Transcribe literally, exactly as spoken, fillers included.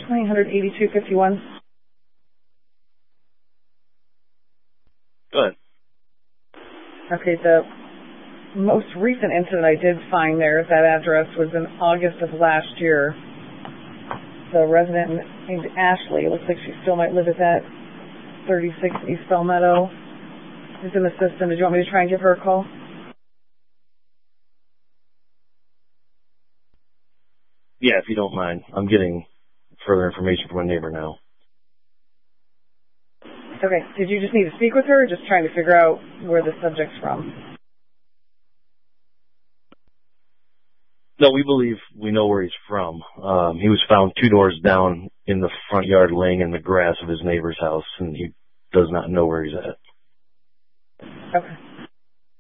twenty eighty-two fifty-one. Good. Okay, the most recent incident I did find there at that address was in August of last year. The resident named Ashley, looks like she still might live at that thirty-six East Bell Meadow, is in the system. Did you want me to try and give her a call? Yeah, if you don't mind. I'm getting further information from a neighbor now. Okay. Did you just need to speak with her, or just trying to figure out where the subject's from? No, we believe we know where he's from. Um, he was found two doors down in the front yard laying in the grass of his neighbor's house, and he does not know where he's at. Okay.